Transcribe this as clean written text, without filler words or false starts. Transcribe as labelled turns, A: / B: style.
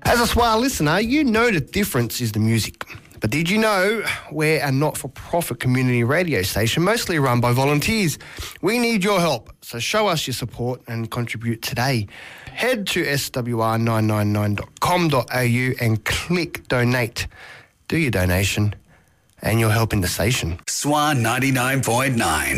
A: As a SWAR listener, you know the difference is the music. But did you know we're a not-for-profit community radio station, mostly run by volunteers? We need your help, so show us your support and contribute today. Head to swr999.com.au and click donate. Do your donation and you're helping the station.
B: SWAR 99.9.